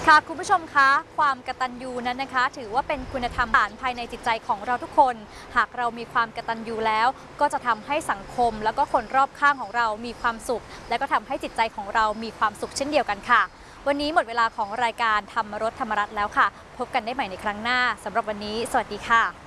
ค่ะคุณผู้ชมคะความกตัญญูนั้นนะคะถือว่าเป็นคุณธรรมฐานภายในจิตใจของเราทุกคนหากเรามีความกตัญญูแล้วก็จะทำให้สังคมแล้วก็คนรอบข้างของเรามีความสุขและก็ทำให้จิตใจของเรามีความสุขเช่นเดียวกันค่ะวันนี้หมดเวลาของรายการธรรมรสธรรมรัตน์แล้วค่ะพบกันได้ใหม่ในครั้งหน้าสำหรับวันนี้สวัสดีค่ะ